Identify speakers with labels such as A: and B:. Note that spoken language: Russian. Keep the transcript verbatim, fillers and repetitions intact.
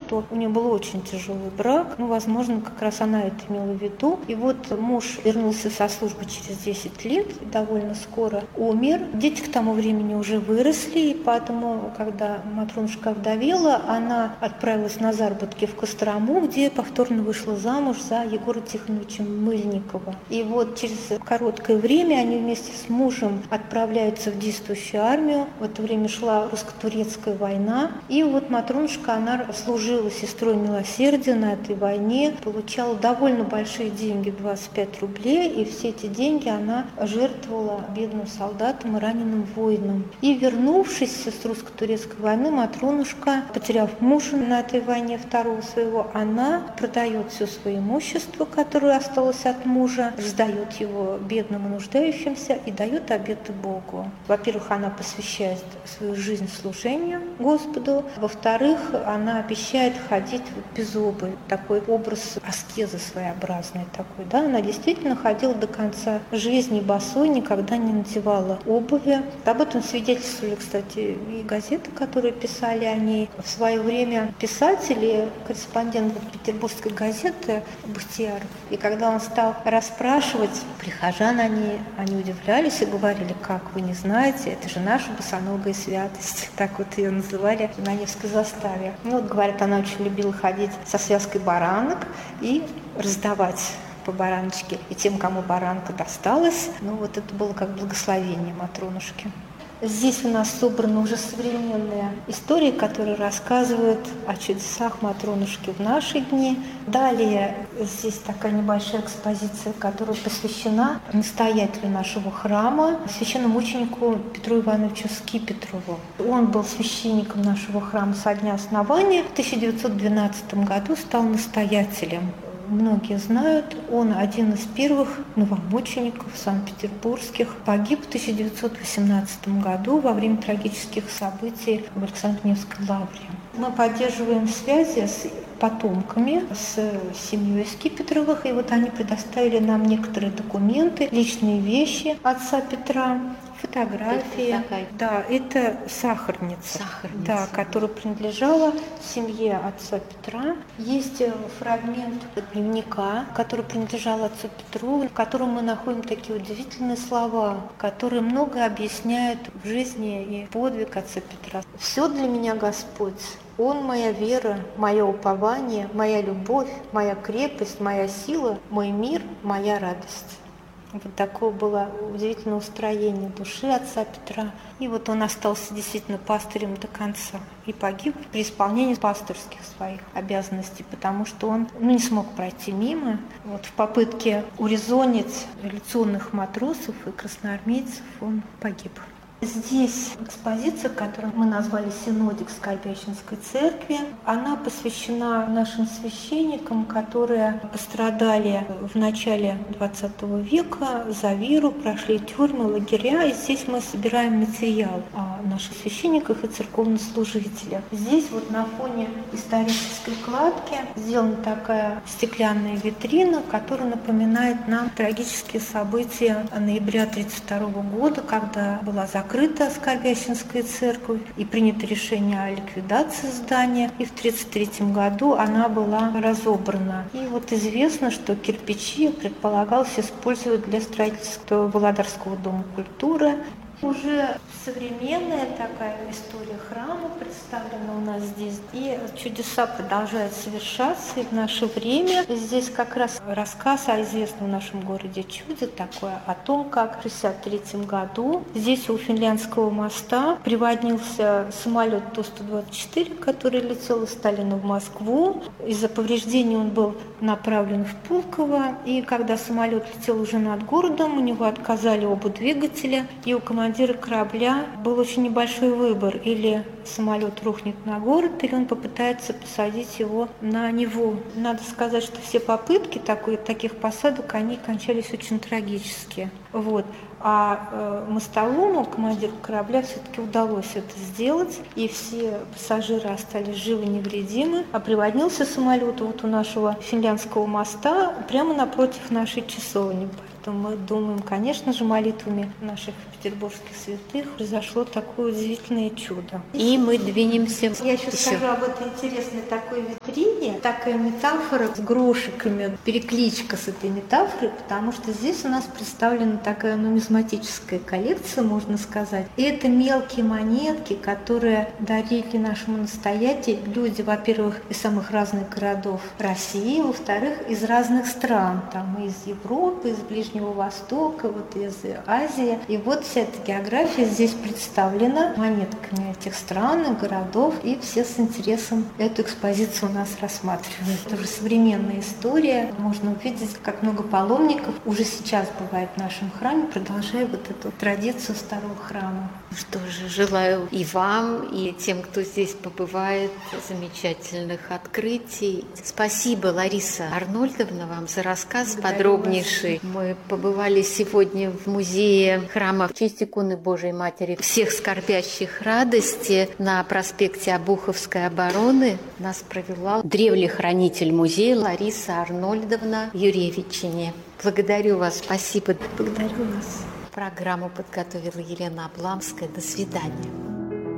A: что у нее был очень тяжелый брак. Ну, возможно, как раз она это имела в виду. И вот муж вернулся со службы через десять лет, довольно скоро умер. Дети к тому времени уже выросли, и поэтому, когда Матронушка овдовела, она отправилась на заработки в Кострому, где повторно вышла замуж за Егора Тихоновича Мыльникова. И вот через короткое время они вместе с мужем отправляются в действующую армию. В это время шла русско-турецкая война. И вот Матронушка, она служила сестрой милосердия на этой войне, получала довольно большие деньги, двадцать пять рублей, и все эти деньги она жертвовала бедным солдатам и раненым воинам. И вернувшись с русско-турецкой войны, Матронушка, потеряв мужа на этой войне, второго своего, она продает все свое имущество, которое осталось от мужа, сдает его бедным и нуждающимся и дает обеты Богу. Во-первых, она посвящает свою жизнь служению Господу. Во-вторых, она обещает ходить вот без обуви. Такой образ аскезы своеобразный такой. Да? Она действительно ходила до конца жизни босой, никогда не надевала обуви. Об этом свидетельствовали, кстати, и газеты, которые писали о ней. В свое время писатель, корреспондент петербургской газеты Бахтияров. И когда он стал расспрашивать прихожан о ней, они удивлялись и говорили: как вы не знаете, это же наша босоногая святость. Так вот ее называли на Невской заставе. Ну вот, говорят, она очень любила ходить со связкой баранок и раздавать по бараночке. И тем, кому баранка досталась, ну вот это было как благословение Матронушки. Здесь у нас собраны уже современные истории, которые рассказывают о чудесах Матронушки в наши дни. Далее здесь такая небольшая экспозиция, которая посвящена настоятелю нашего храма, священномученику Петру Ивановичу Скипетрову. Он был священником нашего храма со дня основания. В тысяча девятьсот двенадцатом году стал настоятелем. Многие знают, он один из первых новомучеников санкт-петербургских. Погиб в тысяча девятьсот восемнадцатом году во время трагических событий в Александро-Невской лавре. Мы поддерживаем связи с потомками, с семьей Скипетровых, и вот они предоставили нам некоторые документы, личные вещи отца Петра, фотографии. Это да, это сахарница, сахарница, да, которая принадлежала семье отца Петра. Есть фрагмент дневника, который принадлежал отцу Петру, в котором мы находим такие удивительные слова, которые многое объясняют в жизни и подвиг отца Петра. «Все для меня Господь. Он моя вера, мое упование, моя любовь, моя крепость, моя сила, мой мир, моя радость». Вот такое было удивительное устроение души отца Петра. И вот он остался действительно пастырем до конца и погиб при исполнении пастырских своих обязанностей, потому что он ну, не смог пройти мимо. Вот в попытке урезонить революционных матросов и красноармейцев он погиб. Здесь экспозиция, которую мы назвали «Синодик Скорбященской церкви». Она посвящена нашим священникам, которые пострадали в начале двадцатого века за веру, прошли тюрьмы, лагеря. И здесь мы собираем материал о наших священниках и церковнослужителях. Здесь вот на фоне исторической кладки сделана такая стеклянная витрина, которая напоминает нам трагические события ноября тысяча девятьсот тридцать второго года, когда была закрыта Закрыта Скорбященская церковь и принято решение о ликвидации здания. И в тысяча девятьсот тридцать третьем году она была разобрана. И вот известно, что кирпичи предполагалось использовать для строительства Володарского дома культуры. Уже современная такая история храма представлена у нас здесь. И чудеса продолжают совершаться и в наше время. Здесь как раз рассказ о известном в нашем городе чуде такое, о том, как в шестьдесят третьем году здесь у Финляндского моста приводнился самолет Ту сто двадцать четыре, который летел из Сталина в Москву. Из-за повреждений он был направлен в Пулково. И когда самолет летел уже над городом, у него отказали оба двигателя. И у командира корабля был очень небольшой выбор. Или самолет рухнет на город, или он попытается посадить его на Неву. Надо сказать, что все попытки такой, таких посадок, они кончались очень трагически. Вот. А э, Мостолому, командиру корабля, все-таки удалось это сделать, и все пассажиры остались живы, невредимы. А приводнился самолет вот у нашего финляндского моста прямо напротив нашей часовни. Поэтому мы думаем, конечно же, молитвами наших петербургских святых произошло такое удивительное чудо.
B: И мы двинемся.
A: Я еще, еще скажу об этой интересной такой витрине. Такая метафора с грошиками, перекличка с этой метафорой, потому что здесь у нас представлена такая нумизматическая коллекция, можно сказать. И это мелкие монетки, которые дарили нашему настоятелю люди, во-первых, из самых разных городов России, во-вторых, из разных стран, там и из Европы, из Ближнего Востока, вот из Азии. И вот вся эта география здесь представлена монетками этих стран и городов, и все с интересом эту экспозицию у нас рассматривают. Это уже современная история. Можно увидеть, как много паломников уже сейчас бывает в нашем храме, продолжая вот эту традицию старого храма.
B: Что же, желаю и вам, и тем, кто здесь побывает, замечательных открытий. Спасибо, Лариса Арнольдовна, вам за рассказ Благодарю подробнейший. Вас. Мы побывали сегодня в музее храма в честь иконы Божией Матери всех скорбящих радости на проспекте Обуховской обороны. Нас провела древний хранитель музея Лариса Арнольдовна Юревичине. Благодарю вас, спасибо.
A: Благодарю вас.
B: Программу подготовила Елена Обламская. До свидания.